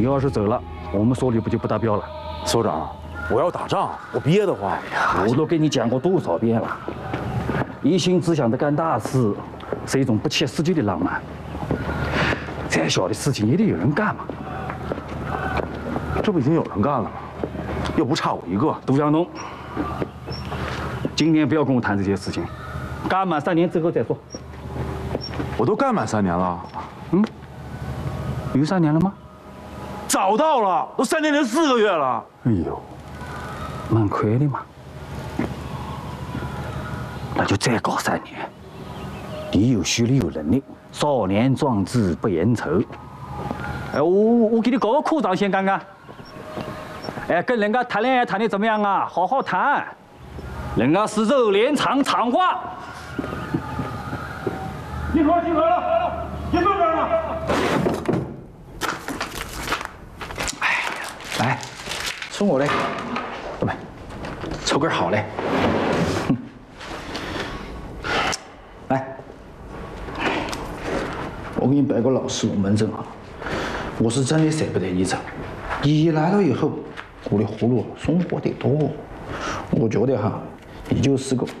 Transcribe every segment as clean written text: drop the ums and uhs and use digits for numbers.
要是走了，我们所里不就不达标了？ 所长，我要打仗，我憋得慌。 我都跟你讲过多少遍了，一心只想着干大事，是一种不切实际的浪漫。再小的事情也得有人干嘛。 这不已经有人干了吗？又不差我一个。 杜江东，今年不要跟我谈这些事情，干满3年之后再说。 我都干满3年了。 有3年了吗？ 早到了，都3年零4个月了。 哎呦，蛮快的嘛。那就再搞3年。你有虚力有能力，少年壮志不言愁。哎，我给你搞个科长先干干。哎，跟人家谈恋爱谈的怎么样啊？好好谈，人家是肉连场场话。集合了，一个人了。 哎，来，抽我嘞，不，抽根好嘞。来，我给你摆个老实龙门阵啊，我是真的舍不得你走。你来了以后，我的葫芦松活得多。我觉得哈，你就是个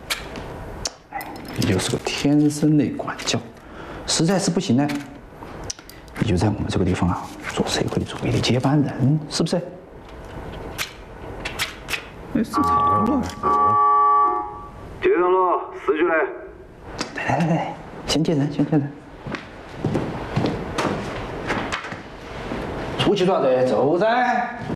天生的管教。实在是不行呢，你就在我们这个地方啊，做社会主义的接班人，是不是？哎，是吵了。 接上了，4句嘞。 来，先见人。出去抓子，走噻。